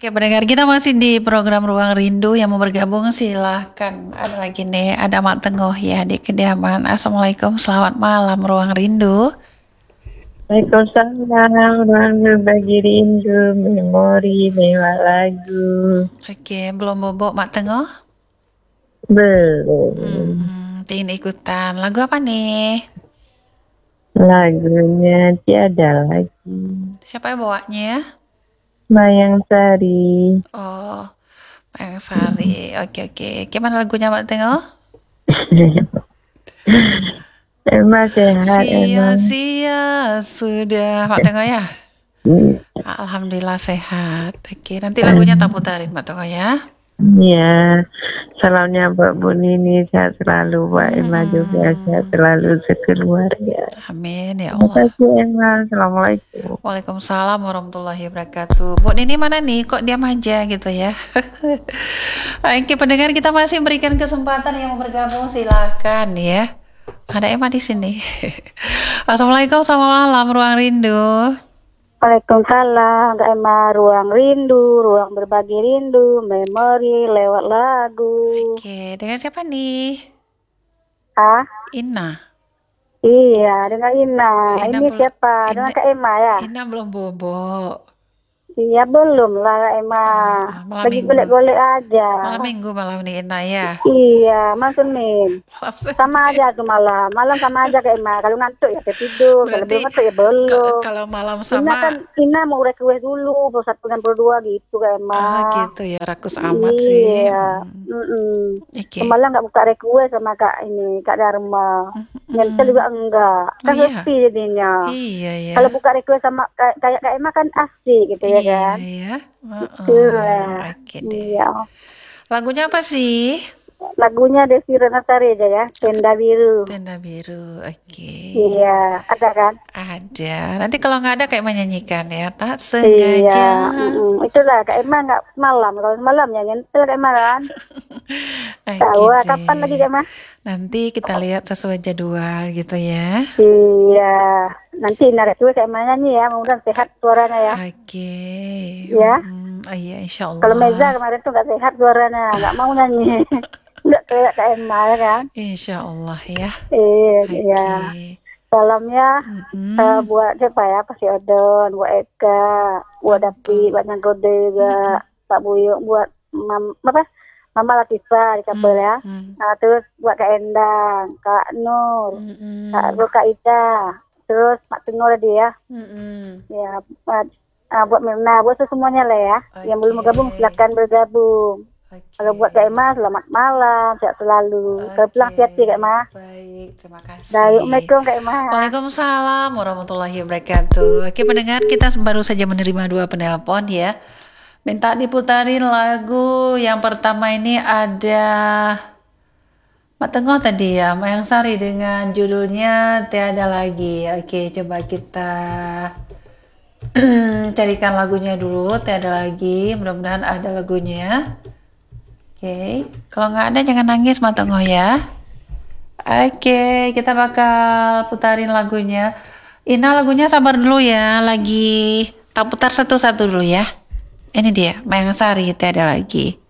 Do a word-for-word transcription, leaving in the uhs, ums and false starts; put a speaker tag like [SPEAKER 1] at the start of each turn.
[SPEAKER 1] Oke, pendengar kita masih di program Ruang Rindu. Yang mau bergabung silahkan. Ada lagi nih, ada Mak Tenggoh ya di kediaman. Assalamualaikum, selamat malam Ruang Rindu.
[SPEAKER 2] Waalaikumsalam, ruang berbagi rindu, memori, lewat lagu.
[SPEAKER 1] Oke, belum bobok Mak Tenggoh?
[SPEAKER 2] Belum.
[SPEAKER 1] Hmm, ingin ikutan. Lagu apa nih?
[SPEAKER 2] Lagunya Tiada Lagi.
[SPEAKER 1] Siapa yang bawanya?
[SPEAKER 2] Mayang Sari.
[SPEAKER 1] Oh, Mayang Sari. Oke, oke. Gimana lagunya Mak Tenggoh?
[SPEAKER 2] Emang sehat emang.
[SPEAKER 1] Sia-sia sudah Mak Tenggoh ya? Alhamdulillah sehat. Oke, nanti lagunya tak putarin Mak Tenggoh ya.
[SPEAKER 2] Iya, salamnya buat Bu Nini, sehat selalu, buat Emma juga sehat selalu sekeluarga.
[SPEAKER 1] Amin ya
[SPEAKER 2] Terima
[SPEAKER 1] Allah.
[SPEAKER 2] kasih Emma, Assalamualaikum.
[SPEAKER 1] Waalaikumsalam warahmatullahi wabarakatuh. Bu Nini mana nih? Kok diam aja gitu ya? Oke, pendengar kita masih berikan kesempatan yang mau bergabung silahkan ya. Ada Emma di sini. Assalamualaikum, selamat malam Ruang Rindu.
[SPEAKER 3] Waalaikumsalam, Kak Emma, ruang rindu, ruang berbagi rindu, memori lewat lagu.
[SPEAKER 1] Oke, dengan siapa nih?
[SPEAKER 3] Ah,
[SPEAKER 1] Ina.
[SPEAKER 3] iya, dengan Ina.
[SPEAKER 1] Ina
[SPEAKER 3] Ini
[SPEAKER 1] bel-
[SPEAKER 3] siapa?
[SPEAKER 1] Ina-
[SPEAKER 3] Dengan Kak Emma ya?
[SPEAKER 1] Ina belum bobo.
[SPEAKER 3] Iya, belum lah Kak Emma.
[SPEAKER 1] Ah, malam
[SPEAKER 3] Lagi
[SPEAKER 1] minggu.
[SPEAKER 3] golek-golek aja.
[SPEAKER 1] Malam minggu malam nih Ina ya.
[SPEAKER 3] Iya, Mas Senin.
[SPEAKER 1] Malam Senin.
[SPEAKER 3] Sama aja tuh malam. Malam sama aja Kak Emma. Kalau ngantuk ya tidur, kalau
[SPEAKER 1] Berarti
[SPEAKER 3] belum ngantuk ya
[SPEAKER 1] Ka-
[SPEAKER 3] belum.
[SPEAKER 1] kalau malam
[SPEAKER 3] Ina
[SPEAKER 1] sama
[SPEAKER 3] kan, Ina mau request dulu, puluh satu dan puluh dua gitu Kak Emma.
[SPEAKER 1] ah gitu ya, rakus amat sih.
[SPEAKER 3] Iya.
[SPEAKER 1] Hmm.
[SPEAKER 3] Mm-mm.
[SPEAKER 1] Oke.
[SPEAKER 3] Malah nggak buka request sama kak ini kak Dharma. Nyentel juga enggak. Kan
[SPEAKER 1] Oh, iya.
[SPEAKER 3] sepi jadinya.
[SPEAKER 1] Iya ya.
[SPEAKER 3] Kalau buka request sama kayak kayak kak Emma kan asik gitu ya
[SPEAKER 1] Iya
[SPEAKER 3] kan.
[SPEAKER 1] ya. Heeh.
[SPEAKER 3] Iya.
[SPEAKER 1] Oke deh.
[SPEAKER 3] Iya.
[SPEAKER 1] Lagunya apa sih?
[SPEAKER 3] Lagunya Desi Renatari aja ya. Tenda Biru.
[SPEAKER 1] Tenda Biru. Oke.
[SPEAKER 3] Iya. Ada kan?
[SPEAKER 1] Ada. Nanti kalau nggak ada kayak menyanyikan ya. Tak
[SPEAKER 3] Iya.
[SPEAKER 1] sengaja.
[SPEAKER 3] Mm-mm. Itulah kak Emma nggak malam. Kalau malam ya nyentel kak Emma kan.
[SPEAKER 1] Oke
[SPEAKER 3] Tahu ah,
[SPEAKER 1] deh.
[SPEAKER 3] kapan lagi kak Emma?
[SPEAKER 1] Nanti kita lihat sesuai jadwal gitu ya.
[SPEAKER 3] Iya. Nanti narik dulu kak Emma nyanyi ya. Mudah-mudahan sehat suaranya ya.
[SPEAKER 1] Oke.
[SPEAKER 3] Ya.
[SPEAKER 1] Hmm, oh iya, insya Allah.
[SPEAKER 3] Kalau Meza kemarin tuh nggak sehat suaranya, nggak mau nyanyi, nggak kayak Kak Emma ya kan?
[SPEAKER 1] Insya Allah ya.
[SPEAKER 3] Iya,
[SPEAKER 1] Oke.
[SPEAKER 3] iya. Salamnya
[SPEAKER 1] Mm-mm.
[SPEAKER 3] eh, buat siapa ya? Pak Odon, buat Eka, buat Dapi, buat Nyanggode juga, Pak Buyung, buat Mam, apa? Mama Latifah di Kabel ya.
[SPEAKER 1] Mm.
[SPEAKER 3] Nah, terus buat Kak Endang, Kak Nur,
[SPEAKER 1] Mm-mm.
[SPEAKER 3] Kak Ru, Kak Ida, terus Mak Tengor tadi ya.
[SPEAKER 1] Mm-mm.
[SPEAKER 3] Ya, buat, ah, buat Mirna, buat semuanya lah ya. Yang belum
[SPEAKER 1] Oke.
[SPEAKER 3] bergabung silakan bergabung.
[SPEAKER 1] Oke.
[SPEAKER 3] Kalau buat Kak Emma, selamat malam, sehat selalu. Kalau pulang
[SPEAKER 1] Oke.
[SPEAKER 3] hati-hati Kak Emma.
[SPEAKER 1] Baik, terima kasih.
[SPEAKER 3] Assalamualaikum Kak Emma.
[SPEAKER 1] Waalaikumsalam warahmatullahi wabarakatuh. Oke pendengar, kita baru saja menerima dua penelpon ya. Minta diputarin lagu yang pertama ini ada Mak Tenggoh tadi ya, Mayang Sari dengan judulnya Tiada Lagi. Oke, coba kita carikan lagunya dulu, Tiada Lagi. Mudah-mudahan ada lagunya. Oke, kalau nggak ada jangan nangis Mak Tenggoh ya. Oke, kita bakal putarin lagunya. Ina lagunya sabar dulu ya, lagi tak putar satu-satu dulu ya. Ini dia, Mayang Sari Tiada Lagi.